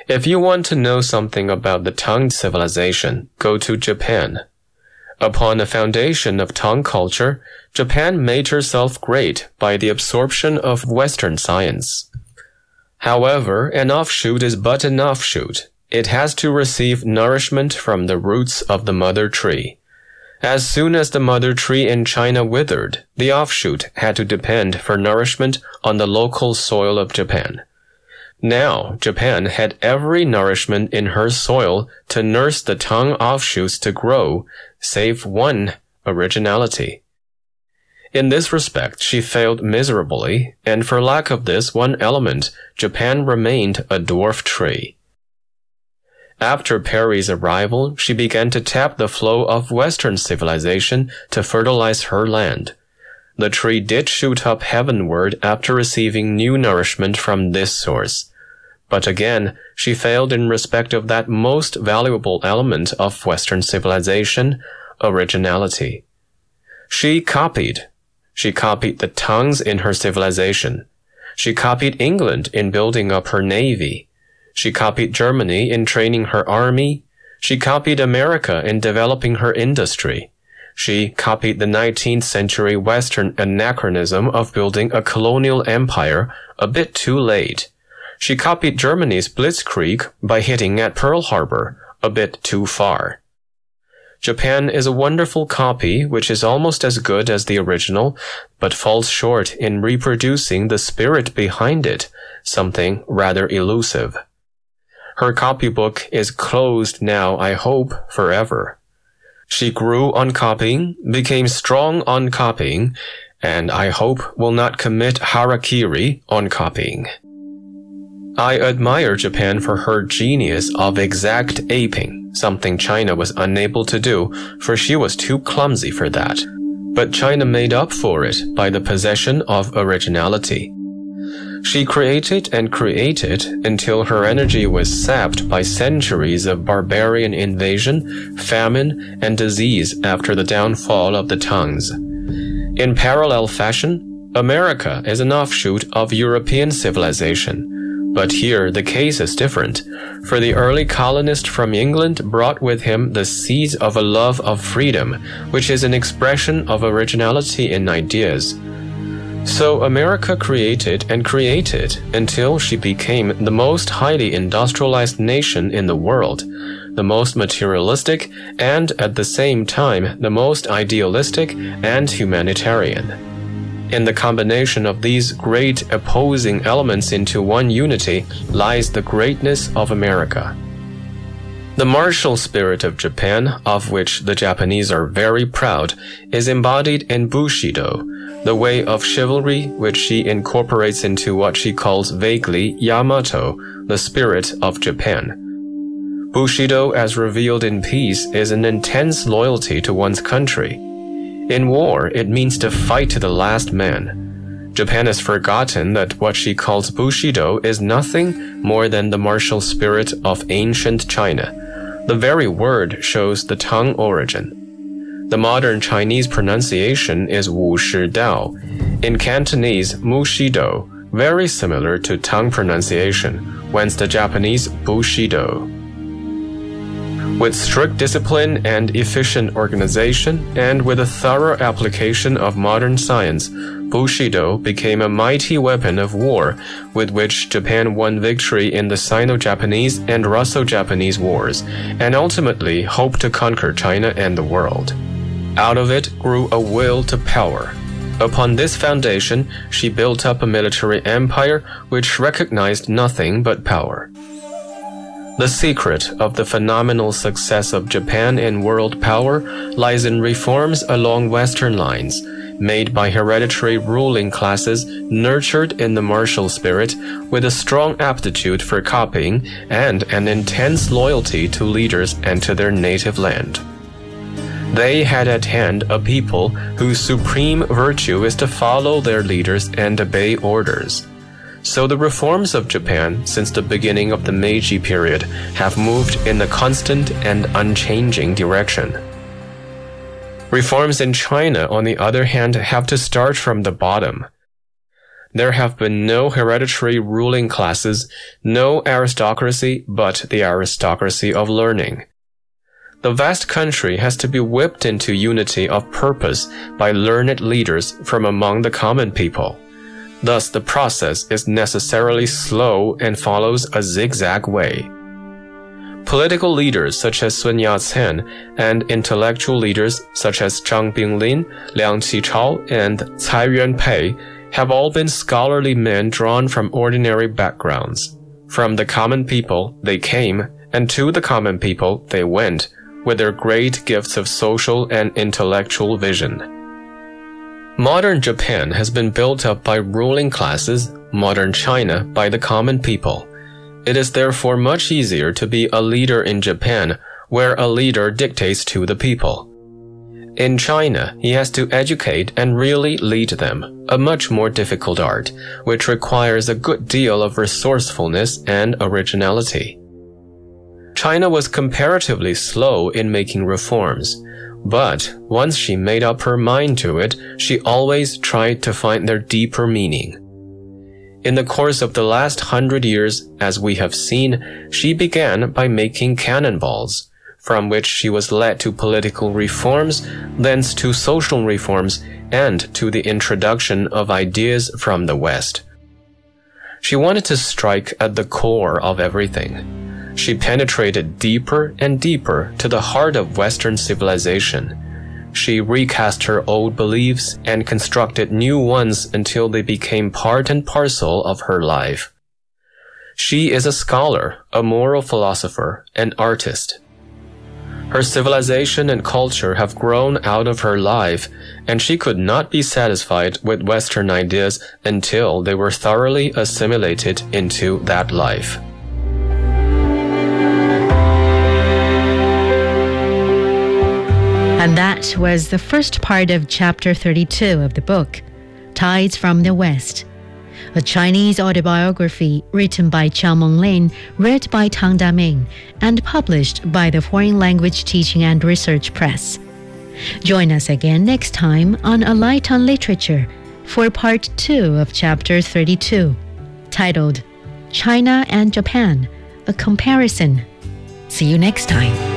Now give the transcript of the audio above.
If you want to know something about the Tang civilization, go to Japan. Upon the foundation of Tang culture, Japan made herself great by the absorption of Western science. However, an offshoot is but an offshoot. It has to receive nourishment from the roots of the mother tree. As soon as the mother tree in China withered, the offshoot had to depend for nourishment on the local soil of Japan. Now, Japan had every nourishment in her soil to nurse the Tang offshoots to grow, save one, originality. In this respect, she failed miserably, and for lack of this one element, Japan remained a dwarf tree. After Perry's arrival, she began to tap the flow of Western civilization to fertilize her land. The tree did shoot up heavenward after receiving new nourishment from this source. But again, she failed in respect of that most valuable element of Western civilization, originality. She copied the Tangs in her civilization. She copied England in building up her navy. She copied Germany in training her army. She copied America in developing her industry. She copied the 19th century Western anachronism of building a colonial empire a bit too late. She copied Germany's blitzkrieg by hitting at Pearl Harbor a bit too far. Japan is a wonderful copy which is almost as good as the original, but falls short in reproducing the spirit behind it, something rather elusive. Her copybook is closed now, I hope, forever. She grew on copying, became strong on copying, and I hope will not commit harakiri on copying. I admire Japan for her genius of exact aping, something China was unable to do, for she was too clumsy for that. But China made up for it by the possession of originality. She created and created until her energy was sapped by centuries of barbarian invasion, famine, and disease after the downfall of the Tangs. In parallel fashion, America is an offshoot of European civilization. But here the case is different, for the early colonist from England brought with him the seeds of a love of freedom, which is an expression of originality in ideas. So America created and created until she became the most highly industrialized nation in the world, the most materialistic and at the same time the most idealistic and humanitarian. In the combination of these great opposing elements into one unity lies the greatness of America. The martial spirit of Japan, of which the Japanese are very proud, is embodied in Bushido, the way of chivalry which she incorporates into what she calls vaguely Yamato, the spirit of Japan. Bushido, as revealed in peace, is an intense loyalty to one's country. In war, it means to fight to the last man. Japan has forgotten that what she calls Bushido is nothing more than the martial spirit of ancient China. The very word shows the Tang origin. The modern Chinese pronunciation is Wu Shi Dao. In Cantonese, Mu Shi Do, very similar to Tang pronunciation, whence the Japanese Bushido. With strict discipline and efficient organization, and with a thorough application of modern science, Bushido became a mighty weapon of war with which Japan won victory in the Sino-Japanese and Russo-Japanese wars, and ultimately hoped to conquer China and the world. Out of it grew a will to power. Upon this foundation, she built up a military empire which recognized nothing but power. The secret of the phenomenal success of Japan in world power lies in reforms along Western lines, made by hereditary ruling classes nurtured in the martial spirit with a strong aptitude for copying and an intense loyalty to leaders and to their native land. They had at hand a people whose supreme virtue is to follow their leaders and obey orders. So the reforms of Japan since the beginning of the Meiji period have moved in a constant and unchanging direction. Reforms in China, on the other hand, have to start from the bottom. There have been no hereditary ruling classes, no aristocracy but the aristocracy of learning. The vast country has to be whipped into unity of purpose by learned leaders from among the common people. Thus, the process is necessarily slow and follows a zigzag way. Political leaders such as Sun Yat-sen and intellectual leaders such as Zhang Binglin, Liang Qichao, and Cai Yuanpei have all been scholarly men drawn from ordinary backgrounds. From the common people they came, and to the common people they went, with their great gifts of social and intellectual vision. Modern Japan has been built up by ruling classes, modern China by the common people. It is therefore much easier to be a leader in Japan, where a leader dictates to the people. In China, he has to educate and really lead them, a much more difficult art, which requires a good deal of resourcefulness and originality. China was comparatively slow in making reforms, but once she made up her mind to it, she always tried to find their deeper meaning. In the course of the last 100 years, as we have seen, she began by making cannonballs, from which she was led to political reforms, thence to social reforms, and to the introduction of ideas from the West. She wanted to strike at the core of everything. She penetrated deeper and deeper to the heart of Western civilization. She recast her old beliefs and constructed new ones until they became part and parcel of her life. She is a scholar, a moral philosopher, an artist. Her civilization and culture have grown out of her life, and she could not be satisfied with Western ideas until they were thoroughly assimilated into that life. And that was the first part of chapter 32 of the book, Tides from the West, a Chinese autobiography written by Chiao Monglin, read by Tang Daming, and published by the Foreign Language Teaching and Research Press. Join us again next time on A Light on Literature for part 2 of chapter 32, titled China and Japan, A Comparison. See you next time.